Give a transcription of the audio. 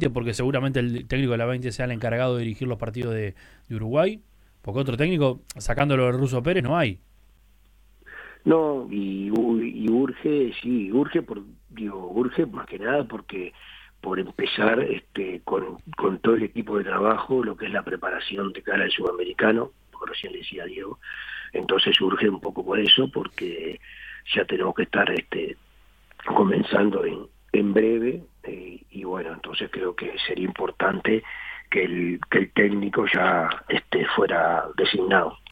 20, porque seguramente el técnico de la 20 sea el encargado de dirigir los partidos de Uruguay, porque otro técnico, sacándolo del Ruso Pérez, no hay. No, y urge, sí, urge más que nada porque por empezar con todo el equipo de trabajo, lo que es la preparación de cara al sudamericano, como recién decía Diego, entonces urge un poco por eso, porque ya tenemos que estar comenzando en breve, y bueno, entonces creo que sería importante que el técnico ya fuera designado.